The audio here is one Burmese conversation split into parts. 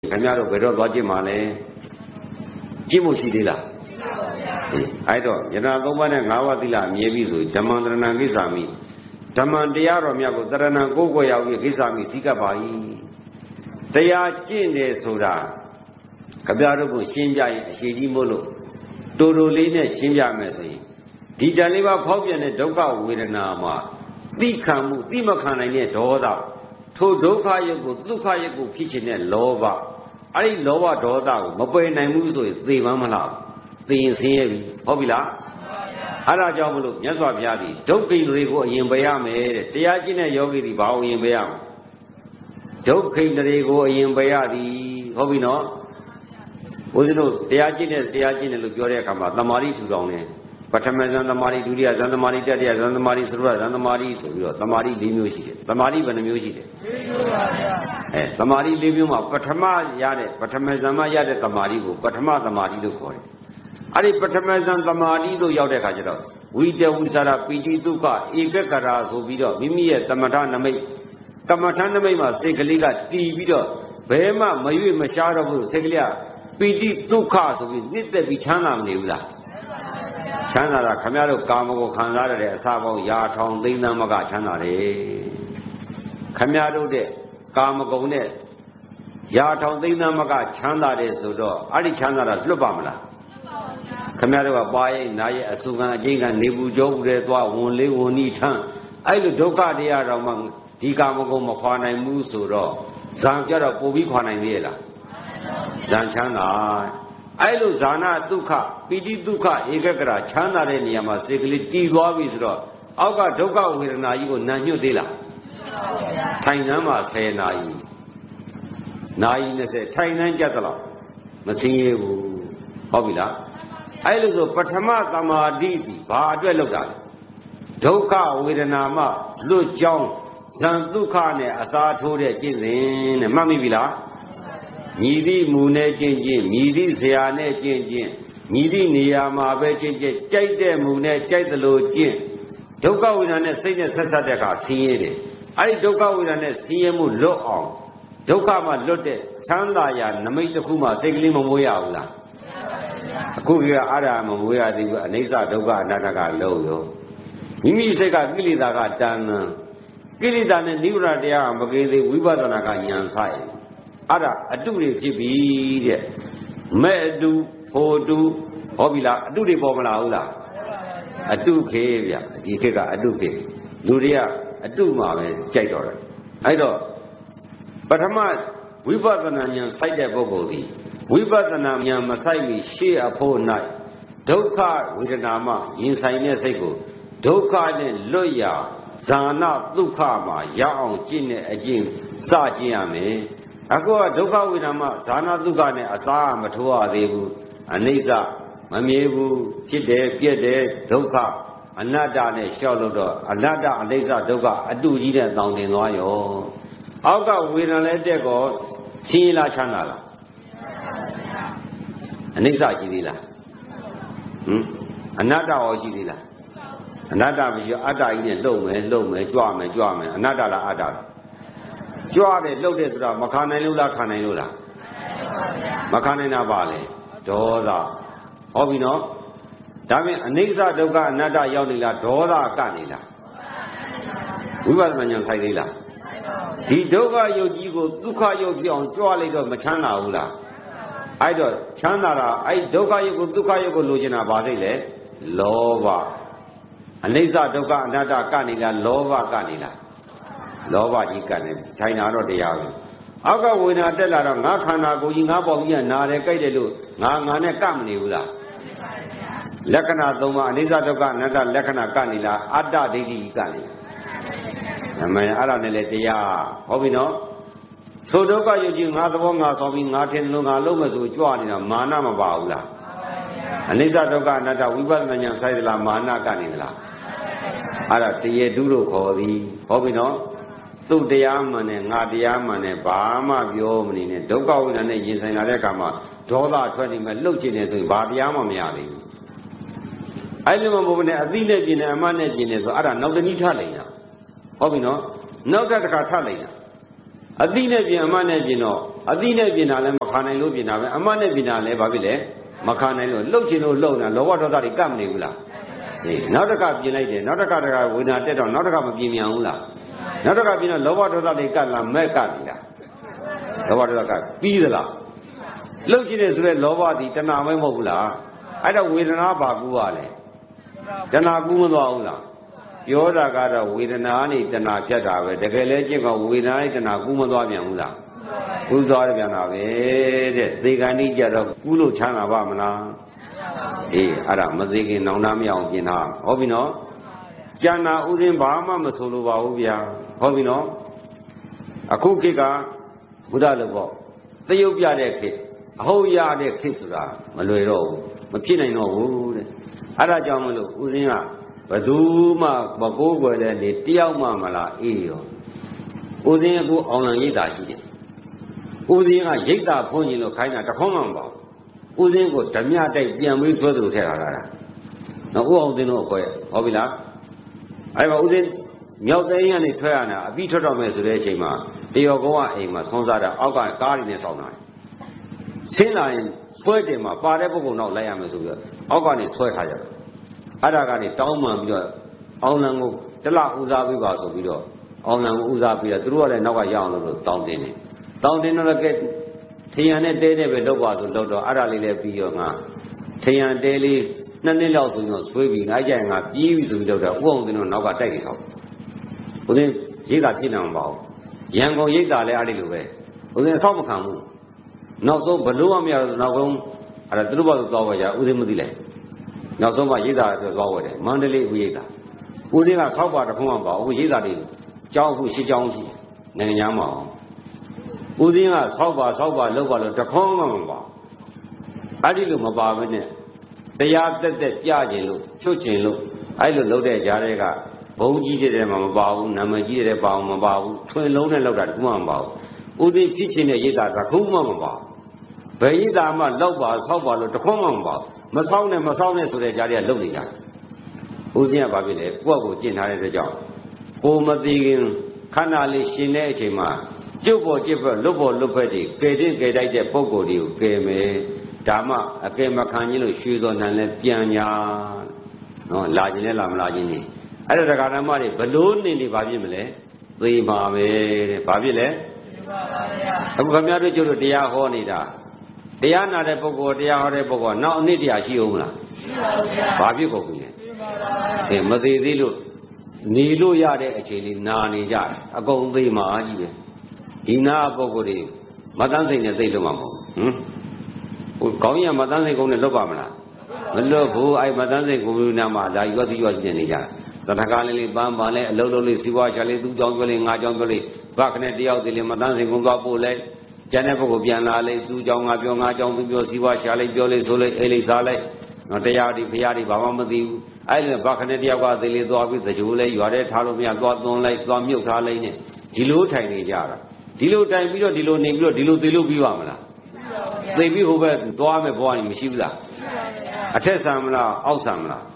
ခင်ဗျားတို့ဘယ်တော့သွားကြည့်မှလဲကြည့်မှုရှိသေးလားအဲ့တော့ယနာသုံးပါးနဲ့၅ပါးသီလမြဲပြီဆိုဓမ္မန္တရဏကိစ္ဆာမိဓမ္မတရားတော်မြတ်ကိုတရဏံကိုယ်ကိုရောက်ပြီးကိစ္ဆာမိစည်းကပ်ပါ၏တရားကျင့်တယ်ဆိုတာခင်ဗျားတို့ကိုရှင်းပြရင်အရှိကြီးမို့လို့တူတူလေးနဲ့ရှင်းပြမယ်ဆိုရင်ဒီတန်လေးပါဖောက်ပြန်တဲ့ဒုက္ခဝေဒနာမှာသိခံမှုသိမခံနိုင်တဲ့ဒေါသထိုဒုက္ခရုပ်ကိုဒုက္ခရုပ်ကိုဖြစ်ခြင်းနဲ့လောဘအဲ့ဒီလောဘဒေါသကိုမပယ်နိုင်ဘူးဆိုရင်သေမှမလားသိရင်ဆင်းရဲပြီဟုတ်ပြီလားအဲ့ဒါကြောင့်မလို့မြတ်စွာဘုရားဒီဒုက္ခိန္ဒြေကိုအရင်ပယ်ရမယ်တဲ့တရားကျင့်တဲ့ယောဂီဒီဘာကိုအရင်ပယ်ရမလဲဒုက္ခိန္ဒြေကိုအရင်ပယ်ရသည်ဟုတ်ပြီနော်ဘုရားတို့တရားကျင့်တဲ့လို့ပြောတဲ့အခါမှာသမာဓိထူထောင်တယ်ပထမဇန်သမာဓိဒုတိယဇန်သမာဓိတတိယဇန်သမာဓိသရုပ်ဇန်သမာဓိဆိုပြီးတော့သမာဓိ၄မျိုးရှိတယ်သမာဓိဘယ်နှမျိုးရှိတယ်၄မျိုးပါဗျာသမာဓိ၄မျိုးမှာပထမရတဲ့ပထမဇန်မှာရတဲ့သမာဓိကိုပထမသမာဓိလို့ခေါ်တယ်အဲ့ဒီပထမဇန်သမာဓိလို့ရောက်တဲ့အခါကျတော့ဝိတဝိသရာပိတိဒုက္ခဧကကရာဆိုပြီးတော့မိမိရဲ့သမထနမိတ်ကမ္မထနမိတ်မှာစိတ်ကလေးကတည်ပြီးတော့ဘယ်မှမရွေ့မရှားတော့ဘူးစိတ်ကလေးကပိတိဒုက္ခဆိုပြီးနှစ်သက်ပြီးချမ်းသာမနေဘူးလားချမ်းသာတာခမရတို့ကာမကိုခံစားရတဲ့အစာပေါင်းရာထောင်သိန်းသန်းမကချမ်းသာတယ်ခမရတို့တဲ့ကာမဂုဏ်နဲ့ရာထောင်သိန်းသန်းမကချမ်းသာတယ်ဆိုတော့အဲ့ဒီချမ်းသာတာလွတ်ပါမလားခမရတို့ကပါရဲ့နာရဲ့အဆူခံအကျဉ်းကနေပူကြောဦးတဲ့သွားဝင်လေးဝင်ဤထမ်းအဲ့လိုဒုက္ခတရားတော်မှဒီကာမဂုဏ်မခွာနိုင်ဘူးဆိုတော့ဇံကြတော့ပို့ပြီးခွာနိုင်သေးရဲ့လားဇံချမ်းသာအဲ့လိုဇာနာဒုက္ခပိဋိဒုက္ခဧကကရာချမ်းသာတဲ့နေရာမှာစိတ်ကလေးတည်သွားပြီဆိုတော့အောက်ကဒုက္ခဝေဒနာကြီးကိုနာညွတ်သေးလားထိုင်နှမ်းမှာ10နာရီနာရီ20ထိုင်နှမ်းကြက်တော့မစင်းရဘူးဟုတ်ပြီလားအဲ့လိုဆိုပထမသမာဓိဒီဘာအတွက်လောက်တာလဲဒုက္ခဝေဒနာမှလွတ်ကြောင်းဇံဒုက္ခနဲ့အစာထိုးတဲ့ကျင့်စဉ်နဲ့မှတ်မိပြီလားမြည်သည့်မူနဲ့ကျင့်ခြင်းမြည်သည့်ဆရာနဲ့ကျင့်ခြင်းမြည်သည့်နေရာမှာပဲကျင့်ခြင်းကြိုက်တဲ့မူနဲ့ကြိုက်သလိုကျင့်ဒုက္ခဝေဒနာနဲ့စိတ်နဲ့ဆက်ဆက်တဲ့အခါဆင်းရဲတယ်အဲဒီဒုက္ခဝေဒနာနဲ့ဆင်းရဲမှုလွတ်အောင်ဒုက္ခမှလွတ်တဲ့ချမ်းသာရာနမိတ်တစ်ခုမှစိတ်ကလေးမမွေးရဘူးလားအခုကအားရမမွေးရသေးဘူးအနိစ္စဒုက္ခအနတ္တကလုံးရောမိမိစိတ်ကကိလေသာကတဏ္ဍကိလေသာနဲ့နိဗ္ဗာန်တရားမကင်းသေးဝိပဿနာကဉာဏ်ဆိုင်အဲ့ဒါအတုတွေဖြစ်ပြီတဲ့မဲ့အတုဖို့တုဟောပြီလားအတုတွေပေါ်မလာဘူးလားအတုခေဗျဒီခေတ်ကအတုခေလူတွေကအတုမှာပဲကြိုက်တော့တယ်အဲ့တော့ပထမဝိပဿနာဉာဏ်စိုက်တဲ့ပုဂ္ဂိုလ်ဒီဝိပဿနာဉာဏ်မစိုက်မီရှေ့အဖို့၌ဒုက္ခဝေဒနာမှရင်ဆိုင်တဲ့စိတ်ကိုဒုက္ခနဲ့လွတ်ရာဇာနာဒုက္ခမှာရအောင်ကျင့်တဲ့အကျင့်စကျင့်ရမယ်အခုကဒုက္ခဝေဒနာမှာဇာနာဒုက္ခနဲ့အစားမထိုးရသေးဘူးအနိစ္စမမြဲဘူးဖြစ်တယ်ပြက်တယ်ဒုက္ခအနတ္တနဲ့လျှောက်လို့တော့အနတ္တအနိစ္စဒုက္ခအတုကြီးတဲ့တောင်းတင်သွားရောအောက်ကဝေဒနာလည်းတက်ကောဆင်းရဲလားချမ်းသာလားအနိစ္စရှိသေးလားအနတ္တရောရှိသေးလားအနတ္တမရှိအတ္တကြီးနဲ့လှုပ်မယ်ကြွမယ်အနတ္တလားအတ္တလားကြွတယ်လှုပ်တယ်ဆိုတာမခံနိုင်လို့လားခံနိုင်လို့လားမခံနိုင်တာပါလေဒေါသဟောပြီနော်ဒါပေမဲ့အနိစ္စဒုက္ခအနတ္တရောက်နေလားဒေါသကနေလားဝိပဿနာဉာဏ်ဆိုင်သေးလားဒီဒုက္ခယုတ်ကြီးကိုဒုက္ခယုတ်ပြောင်းကြွလိုက်တော့မချမ်းသာဘူးလားအဲ့တော့ချမ်းသာတာအဲ့ဒုက္ခယုတ်ကိုဒုက္ခယုတ်ကိုလိုချင်တာဘာစိတ်လဲလောဘအနိစ္စဒုက္ခအနတ္တကနေလားလောဘကနေလားလောဘကြီးကနေထိုင်တာတော့တရားပဲအောက်ကဝေဒနာတက်လာတော့ငါခန္ဓာကိုယ်ကြီးငါပေါင်းကြီးကနာတယ်ကြိုက်တယ်လို့ငါနဲ့ကမနေဘူးလားလက္ခဏာ၃ပါးအနိစ္စဒုက္ခအနတ္တလက္ခဏာကနေလားအတ္တဒိဋ္ဌိကြီးကနေအမှန်အဲ့ဒါနဲ့လေတရားဟောပြီနော်ထိုဒုက္ခယုတ်ကြီးငါသဘောငါဆောင်ပြီးငါထင်လို့ငါလုံးမဆိုကြွနေတာမာနမပါဘူးလားအနိစ္စဒုက္ခအနတ္တဝိပဿနာဉာဏ်ဆိုင်သလားမာနကနေသလားအဲ့ဒါတရေတုလို့ခေါ်သည်ဟောပြီနော်သူ့တရားမှန်နဲ့ငါတရားမှန်နဲ့ဘာမှပြောမနေနဲ့ဒုက္ခဝိဒနာနဲ့ရင်ဆိုင်လာတဲ့အခါမှာဒေါသထွက်နေမှလှုပ်ချင်တယ်ဆိုရင်ဘာတရားမှမရသေးဘူးအဲ့လိုမှမဟုတ်နဲ့အသိနဲ့ပြင်တယ်အမှတ်နဲ့ပြင်တယ်ဆိုအဲ့ဒါနောက်တနည်းထလိုက်တာဟုတ်ပြီနော်နောက်တစ်ခါထလိုက်တာအသိနဲ့ပြင်အမှတ်နဲ့ပြင်တော့အတိနဲ့ပြင်တာလည်းမခံနိုင်လို့ပြင်တာပဲအမှတ်နဲ့ပြင်တာလည်းဘာဖြစ်လဲမခံနိုင်လို့လှုပ်ချင်လို့လှုပ်နေတာလောဘဒေါသတွေကပ်မနေဘူးလားအေးနောက်တစ်ခါပြင်လိုက်တယ်နောက်တစ်ခါတခါဝေဒနာတက်တော့နောက်တစ်ခါမပြင်မြန်ဘူးလားနောက်တစ်ခါပြင်တော့လောဘဒေါသတွေကပ်လာမဲ့ကပ်နေတာလောဘဒေါသကပြီးသလားလှုပ်ချင်တယ်ဆိုတဲ့လောဘသည်တဏှာမဲမဟုတ်ဘူးလားအဲ့တော့ဝေဒနာဘာကူပါလဲတဏှာကူမသွားဘူးလားပြောတာကတော့ဝေဒနာနဲ့တဏှာဖြတ်တာပဲတကယ်လဲကျင့်ကဝေဒနာနဲ့တဏှာကူမသွားပြန်ဘူးလားကူသွားရပြန်တာပဲတဲ့သေခန္ဓိကြတော့ကူလို့ချမ်းသာပါမလားအေးအဲ့ဒါမသေးခင်နောင်တမရအောင်ပြင်ထားဟုတ်ပြီနော်ကျန်တာဥစဉ်ဘာမှမဆိုလိုပါဘူးဗျာဟုတ်ပြီနော်အခုခေတ်ကဘုရားလို့ပေါ့သရုပ်ပြတဲ့ခေတ်အဟုတ်ရတဲ့ခေတ်ဆိုတာမလွယ်တော့ဘူးမဖြစ်နိုင်တော့ဘူးတဲ့အဲ့ဒါကြောင့်မလို့ဥစဉ်ကဘသူမှမကိုးကွယ်တဲ့နေတယောက်မှမလားအေးရောဥစဉ်ကအောင်လံရိပ်သာရှိတယ်ဥစဉ်ကရိပ်သာဖွင့်ရင်လို့ခိုင်းတာတခေါမှမပေါ့ဥစဉ်ကိုဓမြတိုက်ပြန်ပြီးဆွဲသလိုထည့်လာတာနော်ဥအောင်သိလို့ခေါ်ရဟုတ်ပြီလားအဲ့မှာဥစဉ်မြောက်သိန်းကနေထွက်ရတာအပြီးထွက်တော့မယ်ဆိုတဲ့အချိန်မှာတရောကုန်းကအိမ်မှာဆုံးစားတာအောက်ကကားတွေနဲ့စောင့်တာဆင်းလာရင်ဆွဲတင်မှာပါတဲ့ပုဂ္ဂိုလ်နောက်လိုက်ရမယ်ဆိုပြီးတော့အောက်ကနေဆွဲထားကြတယ်အဲ့ဒါကနေတောင်းမှန်ပြီးတော့အောင်လံကိုတလဦးစားပေးပါဆိုပြီးတော့အောင်လံကိုဦးစားပေးတော့သူတို့ကလည်းနောက်ကရအောင်လို့တောင်းတင်တယ်တောင်းတင်တော့ကဲထရံနဲ့တဲတဲ့ပဲလောက်ပါဆိုလောက်တော့အဲ့ဒါလေးလည်းပြီးရောငါထရံတဲလေး2နှစ်လောက်ဆိုတော့ဆွဲပြီးငါကြိုင်ငါပြေးပြီဆိုပြီးတော့ဥအောင်တင်တော့နောက်ကတိုက်နေဆောင်ဦးသိရိတ်သာဖြစ်နေမှာမပေါ့ရန်ကုန်ရိတ်သာလည်းအဲ့ဒီလိုပဲဦးသိဆောက်မခံဘူးနောက်ဆုံးဘလို့မရတော့နောက်ဆုံးအဲ့ဒါသူတို့ဘာလို့သွားဝဲကြဦးသိမသိလဲနောက်ဆုံးမှရိတ်သာအတွက်သွားဝဲတယ်မန္တလေးဦးရိတ်သာဦးသိကဆောက်ပါတခုမှမပေါ့အခုရိတ်သာတွေကျောင်းအခုရှစ်ကျောင်းရှိနိုင်ငံညာမှာဦးသိကဆောက်ပါလောက်ပါလို့တခုမှမပေါ့အဲ့ဒီလိုမပါဘဲနဲ့တရားတက်ပြကျင်လို့ချွတ်ကျင်လို့အဲ့လိုလုပ်တဲ့ကြားတွေကဘုံကြီးတဲ့မှာမပါဘူးနာမည်ကြီးတဲ့ပါအောင်မပါဘူးထွင်လုံးနဲ့လောက်တာတခုမှမပါဘူးဦးသိဖြစ်ခြင်းတဲ့ရိတ်သာတခုမှမပါဘယ်ရိတ်သာမှလောက်ပါဆောက်ပါလို့တခုမှမပါမဆောက်နဲ့ဆိုတဲ့ကြားတွေကလုံနေကြတယ်ဦးသိကဘာဖြစ်လဲကိုယ့်ကိုကျင့်ထားတဲ့အတွက်ကြောင့်ကိုမသိခင်ခန္ဓာလေးရှင်တဲ့အချိန်မှာကျုပ်ပေါ်ကျစ်ပေါ်လွတ်ပေါ်လွတ်ဖက်တွေကယ်တင်ကယ်တိုက်တဲ့ပုံကိုယ်တွေကိုကယ်မယ်ဒါမှအကယ်မခံခြင်းလို့ရွှေစော်နံလဲပြန်ညာနော်လာခြင်းလဲလာမလာခြင်းနေအဲ့ဒါတရားဓမ္မတွေဘလို့နေဘာဖြစ်မလဲသိပါပဲတဲ့ဘာဖြစ်လဲအခုခင်ဗျားတို့ကျုပ်တို့တရားဟောနေတာတရားနာတဲ့ပုဂ္ဂိုလ်တရားဟောတဲ့ပုဂ္ဂိုလ်နောက်အနည်းတရားရှိအောင်မလားရှိပါဘူးဘာဖြစ်ကုန်ပြီလဲမသေးသေးလို့နေလို့ရတဲ့အခြေလေးနာနေကြအကုန်သိမှာကြီးပဲဒီနာပုဂ္ဂိုလ်တွေမတန်းစိတ်နဲ့သိလို့မှာမဟုတ်ဟိုခေါင်းရမတန်းစိတ်ကုန်းနဲ့လွတ်ပါမလားမလွတ်ဘူးအဲ့မတန်းစိတ်ကုန်းနာမှာဒါရွက်စီရွက်စီနေကြတထကားလေးပန်းပန်းလေးအလုံးလုံးလေးစီးပွားချလေးသူ့ကြောင်းပြောလေးငါကြောင်းပြောလေးဘခနဲ့တယောက်တည်းလေးမတန်းစိတ်ကုန်းသွားပို့လိုက်ကျန်တဲ့ပုဂ္ဂိုလ်ပြန်လာလေးသူ့ကြောင်းငါပြောငါကြောင်းသူပြောစီးပွားချလေးပြောလေးဆိုလေးအေးလေးစားလိုက်နော်တရားဒီဖရာဒီဘာမှမသိဘူးအဲ့လိုဘခနဲ့တယောက်ကတည်းလေးသွားပြီးတကြိုးလေးရွာတဲ့ထားလို့မရသွားသွန်းလိုက်သွားမြုပ်ထားလိုက်နဲ့ဒီလိုထိုင်နေကြတာဒီလိုတိုင်ပြီးတော့ဒီလိုနေပြီးတော့ဒီလိုသေလို့ပြီးပါမလားသိပြီးဟိုဘက်သွားမယ်ဘဝကြီးမရှိဘူးလားအထက်ဆံမလားအောက်ဆံမလား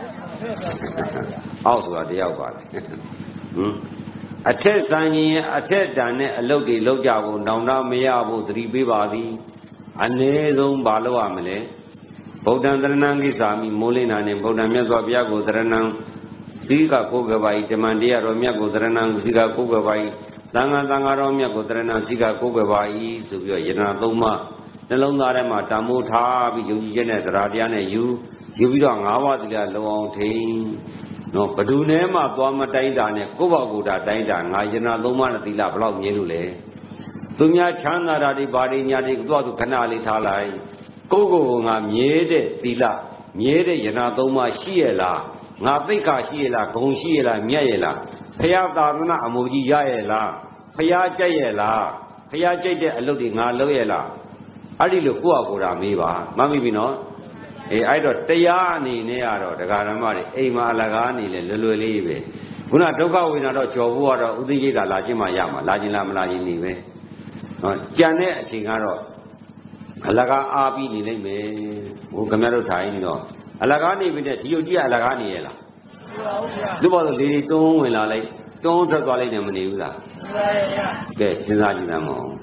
အောက်ဆိုတာတယောက်ပါလေအထက်ဆံရင်အထက်တန်နဲ့အလုတ်တွေလောက်ကြဖို့နောင်တမရဖို့သတိပေးပါသည်အ ਨੇ ဆုံးဘာလို့ရမလဲဗုဒ္ဓံတရဏံကိသာမိမိုးလင်းနာနဲ့ဗုဒ္ဓံမြတ်စွာဘုရားကိုတရဏံစည်းကကိုယ်ကပါဤဓမ္မတရားတော်မြတ်ကိုတရဏံစည်းကကိုယ်ကပါဤသံဃာတော်မြတ်ကိုတရဏံစည်းကကိုယ်ကပါဤဆိုပြီးတော့ယတနာသုံးပါးနှလုံးသားထဲမှာတမိုးထားပြီးယုံကြည်ချက်နဲ့တရားတရားနဲ့ယူပြီးတော့၅ပါးသီလလုံအောင်ထိန်နော်ဘဒုနဲ့မှသွားမတိုင်းတာနဲ့ကိုယ့်ဘာကိုယ်တာတိုင်းတာငါယတနာသုံးပါးနဲ့သီလဘယ်လောက်မြဲလို့လဲသူများချမ်းသာတာတွေဘာတွေညာတွေသွားသူခဏလေးထားလိုက်ကိုယ့်ကိုယ်ငါမြဲတဲ့သီလမြဲတဲ့ယတနာသုံးပါးရှိရလားငါသိက္ခာရှိရလားဂုဏ်ရှိရလားမြတ်ရလားဖရာသာသနာအမှုကြီးရရဲ့လားဖရာကြိုက်ရဲ့လားဖရာကြိုက်တဲ့အလုပ်တွေငါလုပ်ရဲ့လားအဲ့ဒီလိုကိုယ့်အကိုယ်တာမေးပါမှတ်မိပြီနော်အဲ့တော့တရားအနေနဲ့ကတော့တရားဓမ္မတွေအိမ်မှာအလကားနေလေလွယ်လေးပဲခုနဒုက္ခဝေဒနာတော့ကြော်ဖို့ကတော့ဥသိရိတ်တာလာခြင်းမှရမှာလာခြင်းလားမလာခြင်းနေပဲနော်ကြံတဲ့အချိန်ကတော့အလကားအားပြီးနေလိမ့်မယ်ဟိုခင်ဗျားတို့ထိုင်နေတော့အလကားနေပြီတဲ့ဒီယုတ်ကြီးကအလကားနေရလားသူ့ဘာလို့လေတွန်းဝင်လာလိုက်တွန်းထွက်သွားလိုက်တယ်မနေဘူးလားကဲစဉ်းစားကြည့်ရမအောင်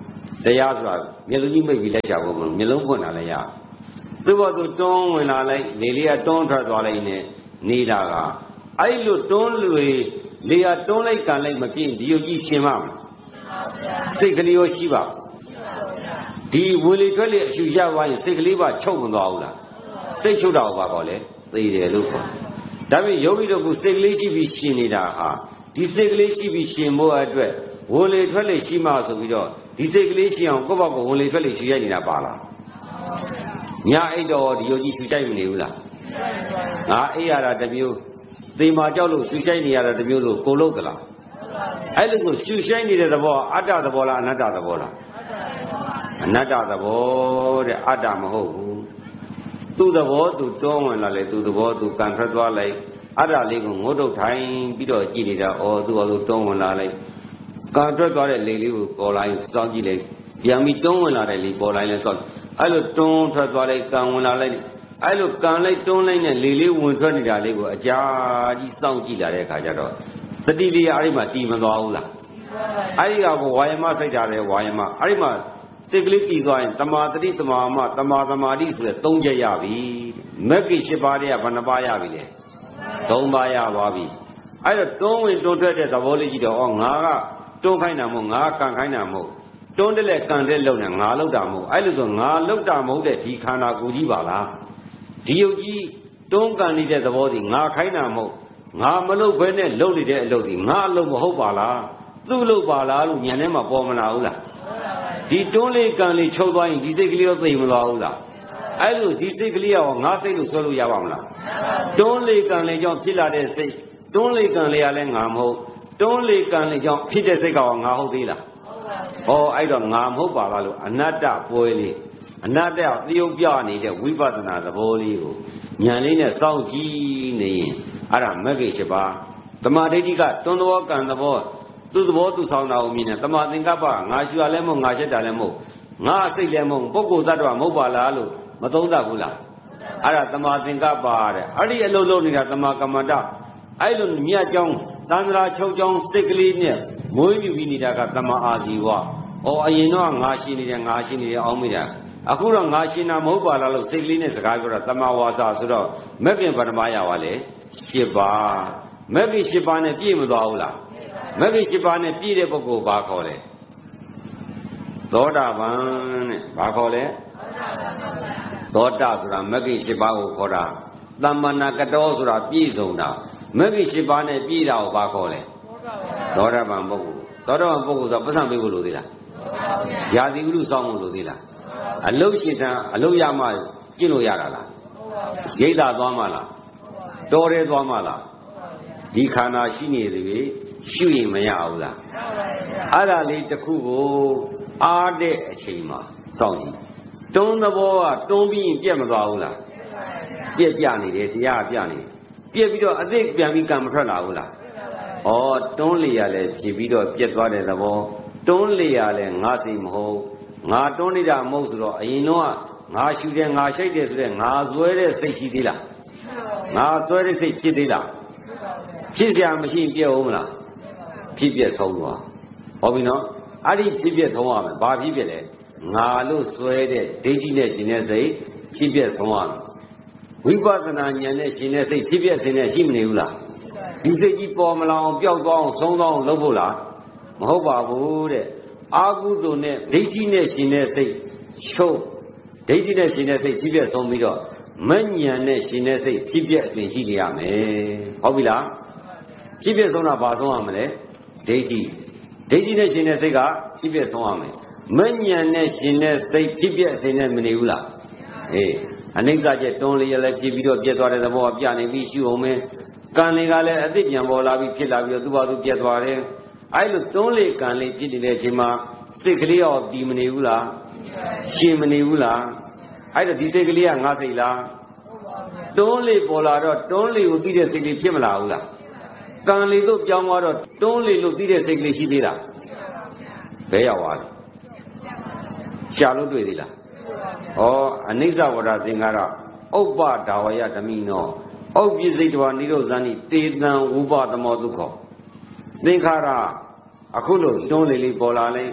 တရားဆိုတာမျက်လုံးကြီးမိတ်ပြီးလက်ချဖို့မလို့မျက်လုံးဖွင့်လာလည်းရသူ့ဘောသူတွန်းဝင်လာလိုက်လေလေးကတွန်းထွက်သွားလိုက်နဲ့နေတာကအဲ့လိုတွန်းလူလေကတွန်းလိုက်ကန်လိုက်မပြင်းဒီယုတ်ကြီးရှင်မမလားစိတ်ကလေးရောရှိပါဒီဝင်လေထွက်လေအရှူရသွားရင်စိတ်ကလေးပါချုပ်မသွားဘူးလားစိတ်ချုပ်တာဘာခေါ်လဲသိတယ်လို့ခေါ်ဒါပေမဲ့ယောဂီတို့ကစိတ်ကလေးရှိပြီးရှင်နေတာဟာဒီစိတ်ကလေးရှိပြီးရှင်ဖို့အတွက်ဝင်လေထွက်လေရှိမှဆိုပြီးတော့ဒီစိတ်ကလေးရှိအောင်ကိုယ့်ဘက်ကဝင်လေထွက်လေရှူရနေတာပါလားညာအိတ်တော်ဒီယုတ်ကြီးရှူဆိုင်မနေဘူးလားငါအိတ်ရတာတမျိုးသေမာကြောက်လို့ရှူဆိုင်နေရတာတမျိုးလို့ကိုလို့သလားအဲ့လိုကိုရှူဆိုင်နေတဲ့သဘောအတ္တသဘောလားအနတ္တသဘောလားအနတ္တသဘောတဲ့အတ္တမဟုတ်ဘူးသူ့သဘောသူတွန်းဝင်လာလေသူ့သဘောသူကန်ထွက်သွားလိုက်အတ္တလေးကိုငုတ်တုတ်ထိုင်ပြီးတော့ကြည်နေတာဩသူ့ဘာလို့တွန်းဝင်လာလိုက်ကန်ထွက်သွားတဲ့လေလေးကိုပေါ်လာရင်စောင့်ကြည့်လိုက်ပြန်ပြီးတွန်းဝင်လာတဲ့လေပေါ်လာရင်စောင့်အဲ့လိုတွန်းထွက်သွားလိုက်ကန်ဝင်လာလိုက်အဲ့လိုကန်လိုက်တွန်းလိုက်နဲ့လေလေးဝင်ထွက်နေတာလေးကိုအကြာကြီးစောင့်ကြည့်လာတဲ့အခါကျတော့တတိလေးအဲ့ဒီမှာတီမသွားဘူးလားအဲ့ဒီကဝါယမစိတ်ဓာတ်ရဲ့ဝါယမအဲ့ဒီမှာစိတ်ကလေးတည်သွားရင်တမာတတိတမာမတမာသမာဓိဆိုတဲ့၃ချက်ရပြီမဂ္ဂင်၈ပါးတည်းကဘယ်နှပါးရပြီလဲ၃ပါးရသွားပြီအဲ့တော့တွန်းဝင်တွန်းထွက်တဲ့သဘောလေးကြည့်တော့ဩငါကတွန်းခိုင်းတာမဟုတ်ငါကန်ခိုင်းတာမဟုတ်တွန်းတယ်လေကန်တယ်လုံနေငါလောက်တာမဟုတ်အဲ့လိုဆိုငါလောက်တာမဟုတ်တဲ့ဒီခန္ဓာကိုယ်ကြီးပါလားဒီယုတ်ကြီးတွန်းကန်နေတဲ့သဘောဒီငါခိုင်းတာမဟုတ်ငါမလုပ်ဘဲနဲ့လုပ်နေတဲ့အလုပ်ဒီငါအလုပ်မဟုတ်ပါလားသူ့လုပ်ပါလားလို့ညံထဲမှာပေါ်မလာဘူးလားဒီတွန်းလေးကန်လေးချုပ်သွားရင်ဒီစိတ်ကလေးရောသိမသွားဘူးလားအဲ့လိုဒီစိတ်ကလေးရောငါစိတ်လို့ဆွဲလို့ရပါမလားတွန်းလေးကန်လေးကြောင့်ဖြစ်လာတဲ့စိတ်တွန်းလေးကန်လေးကလည်းငါမဟုတ်တွန်းလေးကန်လေးကြောင့်ဖြစ်တဲ့စိတ်ကငါဟုတ်သေးလားဟောအဲ့တော့ငါမဟုတ်ပါလားလို့အနတ္တပွဲလေးအနတ္တသယုတ်ပြနေတဲ့ဝိပဿနာသဘောလေးကိုဉာဏ်လေးနဲ့စောင့်ကြည့်နေရင်အဲ့ဒါမဂ္ဂင်၈ပါးသမာဓိဋ္ဌိကတွန်းသဘောကံသဘောသူ့သဘောသူဆောင်တာကိုမြင်တယ်တမာသင်္ကပ္ပငါရှူရလည်းမဟုတ်ငါရှက်တာလည်းမဟုတ်ငါစိတ်လည်းမဟုတ်ပုဂ္ဂိုလ်သတ္တဝါမဟုတ်ပါလားလို့မသုံးသပ်ဘူးလားအဲ့ဒါတမာသင်္ကပ္ပတဲ့အဲ့ဒီအလုံးလုံးနေတာတမာကမ္မတအဲ့လိုမြတ်ကြောင်းသန္တရာချုပ်ကြောင်းစိတ်ကလေးနဲ့မွေးမြူပြီးနေတာကတမာအာဇီဝဩအရင်တော့ငါရှိနေတယ်ငါရှိနေတယ်အောင်းမိတာအခုတော့ငါရှင်တာမဟုတ်ပါလားလို့စိတ်ကလေးနဲ့စကားပြောတာတမာဝါစာဆိုတော့မဂ္ဂင်ပထမရပါလေ၈ပါးမဂ္ဂင်၈ပါးနဲ့ပြည့်မသွားဘူးလားမဂ္ဂင်၈ပါးနဲ့ပြည့်တဲ့ပုဂ္ဂိုလ်ဘာခေါ်လဲသောတာပန်တဲ့ဘာခေါ်လဲသောတာဆိုတာမဂ္ဂင်၈ပါးကိုခေါ်တာသမ္မာနာကတောဆိုတာပြည့်စုံတာမဂ္ဂင်၈ပါးနဲ့ပြည့်တာကိုဘာခေါ်လဲသောတာပန်ပုဂ္ဂိုလ်သောတာပန်ပုဂ္ဂိုလ်ဆိုပတ်စံပေးဖို့လိုသေးလားယာတိဥလူစောင့်ဖို့လိုသေးလားအလုတ်ရှင်တန်အလုတ်ရမှကျင့်လို့ရတာလားရိတ်တာသွားမှလားတော်တယ်သွားမှလားဒီခန္ဓာရှိနေသေးရှုရင်မရဘူးလားအဲ့ဒါလေးတစ်ခုကိုအားတဲ့အချိန်မှာစောင့်ကြည့်တွန်းသဘောကတွန်းပြီးရင်ပြက်မသွားဘူးလားပြက်ပြနေတယ်တရားပြနေပြက်ပြီးတော့အသိပြန်ပြီးကံမထွက်လာဘူးလားဩတွန်းလေရလဲဖြစ်ပြီးတော့ပြက်သွားတဲ့သဘောတွန်းလေရလဲငါစိမဟုတ်ငါတွန်းနေတာမဟုတ်ဆိုတော့အရင်တော့ငါရှူတယ်ငါရှိုက်တယ်ဆိုတဲ့ငါဆွဲတဲ့စိတ်ရှိသေးလားငါဆွဲတဲ့စိတ်ဖြစ်သေးလားဖြစ်เสียမရှိပြည့်အောင်မလားဖြစ်ပြည့်ဆုံးသွားဟောပြီနော်အဲ့ဒီဖြစ်ပြည့်ဆုံးရမယ်ဘာဖြစ်ပြည့်လဲငါလို့ဆွဲတဲ့ဒိဋ္ဌိနဲ့ရှင်တဲ့စိတ်ဖြစ်ပြည့်ဆုံးရမယ်ဝိပဿနာဉာဏ်နဲ့ရှင်တဲ့စိတ်ဖြစ်ပြည့်ခြင်းနဲ့ရှိမနေဘူးလားဒီစိတ်ကြီးပေါ်မလာအောင်ပျောက်သွားအောင်ဆုံးသွားအောင်လုပ်ဖို့လားမဟုတ်ပါဘူးတဲ့အာဟုတုနဲ့ဒိဋ္ဌိနဲ့ရှင်တဲ့စိတ်ချုပ်ဒိဋ္ဌိနဲ့ရှင်တဲ့စိတ်ဖြစ်ပြည့်ဆုံးပြီးတော့မဉဏ်နဲ့ရှင်တဲ့စိတ်ဖြစ်ပြည့်အစဉ်ရှိနေရမယ်ဟုတ်ပြီလားဖြစ်ပြဆုံးတာဘာဆုံးရမလဲဒိဋ္ဌိနဲ့ရှင်တဲ့စိတ်ကဖြစ်ပြဆုံးရမယ်မဉဏ်နဲ့ရှင်တဲ့စိတ်ဖြစ်ပြအစဉ်နဲ့မနေဘူးလားအေးအနိစ္စကျတွန်းလေးရလဲဖြစ်ပြီးတော့ပြတ်သွားတဲ့သဘောကပြနေပြီးရှုအောင်မယ်ကံလေးကလည်းအသိဉာဏ်ပေါ်လာပြီးဖြစ်လာပြီးတော့သူ့ဘာသူပြတ်သွားတယ်အဲ့လိုတွန်းလေးကံလေးဖြစ်နေတဲ့အချိန်မှာစိတ်ကလေးရောတည်မနေဘူးလားရှင်မနေဘူးလားအဲ့တော့ဒီစိတ်ကလေးကငါစိတ်လားတွန်းလေးပေါ်လာတော့တွန်းလေးကိုသိတဲ့စိတ်လေးဖြစ်မလာဘူးလားကံလေးတို့ပြောင်းသွားတော့တွန်းလေးလို့သိတဲ့စိတ်ကလေးရှိသေးလားဘယ်ရောက်သွားလဲရှာလို့တွေ့သေးလားဩအနိစ္စဝရသင်္ကာရဥပ္ပဒါဝယဓမိနောဩပစ္စိတဝနိရောဇာနိတေတံဝုပသမောဒုက္ခသင်္ခါရအခုလို့တွန်းလေးလေးပေါ်လာလဲ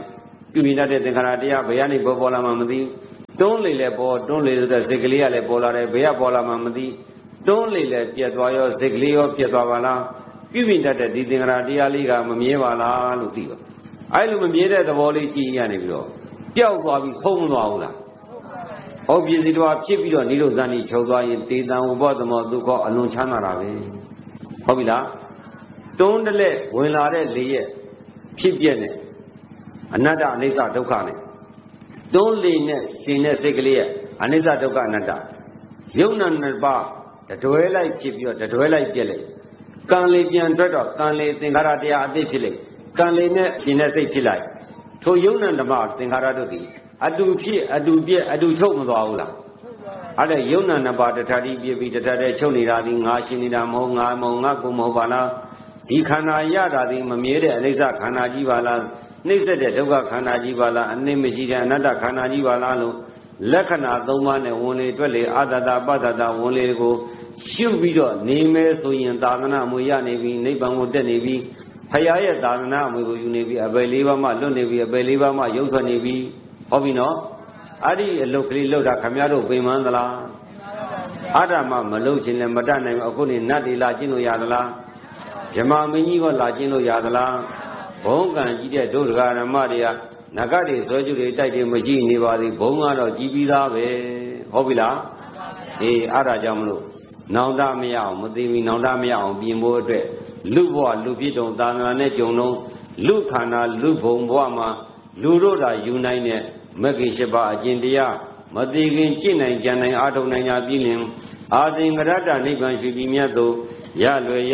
ပြုမြင်တတ်တဲ့သင်္ခါရတရားဘယ်ကနေပေါ်လာမှမသိတွန်းလေလဲပေါ်တွန်းလေတဲ့စိတ်ကလေးကလည်းပေါ်လာတယ်ဘယ်ကပေါ်လာမှမသိတွန်းလေလဲပြတ်သွားရောစိတ်ကလေးရောပြတ်သွားပါလားပြုမြင်တတ်တဲ့ဒီသင်္ခါရတရားလေးကမမြဲပါလားလို့သိပါအဲ့လိုမမြဲတဲ့သဘောလေးကြည့်ရနေပြီးတော့ပျောက်သွားပြီးဆုံးမသွားဘူးလားဟောပစ္စည်းတော်ဖြစ်ပြီးတော့နိရောဇာနိချုပ်သွားရင်တေတံဝဘောသမောဒုက္ခအလွန်ချမ်းသာတာပဲဟုတ်ပြီလားတွန်းတလက်ဝင်လာတဲ့လေရဲ့ဖြစ်ပြက်နဲ့အနတ္တအနိစ္စဒုက္ခနဲ့တွန်းလေနဲ့ရှင်တဲ့စိတ်ကလေးရဲ့အနိစ္စဒုက္ခအနတ္တယုံနာနှစ်ပါးတတွဲလိုက်ဖြစ်ပြီးတော့တတွဲလိုက်ပြက်လိုက်ကံလေပြန်ထွက်တော့ကံလေသင်္ခါရတရားအသိဖြစ်လိုက်ကံလေနဲ့ရှင်တဲ့စိတ်ဖြစ်လိုက်ထိုယုံနာဓမ္မသင်္ခါရတို့ဒီအတူဖြစ်အတူပြက်အတူချုပ်မသွားဘူးလားအဲ့ဒါယုံနာနှစ်ပါးတထတိပြည့်ပြီးတထတဲ့ချုပ်နေတာဒီငါရှင်နေတာမဟုတ်ငါမဟုတ်ငါကိုမဟုတ်ပါလားဒီခန္ဓာရတာဒီမမြဲတဲ့အနိစ္စခန္ဓာကြီးပါလားနှိမ့်ဆက်တဲ့ဒုက္ခခန္ဓာကြီးပါလားအနိမရှိတဲ့အနတ္တခန္ဓာကြီးပါလားလို့လက္ခဏာ၃ပါးနဲ့ဝင်လေတွက်လေအာတတပတ္တဝင်လေကိုရှုပြီးတော့နေမယ်ဆိုရင်သာသနာအမွေရနေပြီနိဗ္ဗာန်ကိုတက်နေပြီဖရာရဲ့သာသနာအမွေကိုယူနေပြီအပေ၄ပါးမှလွတ်နေပြီအပေ၄ပါးမှရုပ်ထွက်နေပြီဟုတ်ပြီနော်အဲ့ဒီအလုတ်ကလေးလောက်တာခမရတို့ပြင်မှန်းသလားအာဓမ္မမလုတ်ခြင်းလည်းမတတ်နိုင်ဘူးအခုနေနတ်တွေလာကျင့်လို့ရသလားဗြဟ္မာမင်းကြီးကလာကျင့်လို့ရသလားဘုံကံကြီးတဲ့ဒုဒကာဓမ္မတွေကနဂတ်တွေဆွဲကြွတွေတိုက်တယ်မကြည့်နေပါသေးဘုံကတော့ကြည်ပြီးသားပဲဟုတ်ပြီလားအေးအဲ့ဒါကြောင့်မလို့နောင်တမရအောင်မသိဘူးနောင်တမရအောင်ပြင်ဖို့အတွက်လူဘဝလူဖြစ်တုံသာသနာနဲ့ကြုံလုံးလူခန္ဓာလူဘုံဘဝမှာလူတို့သာယူနိုင်တဲ့မဂ္ဂင်၈ပါးအကျင့်တရားမသိခင်ကြည်နိုင်ကြံနိုင်အားထုတ်နိုင်ကြပြီလင်အာသင်္ကရတ္တနိဗ္ဗာန်ရှိပြီးမြတ်သို့ရလွယ်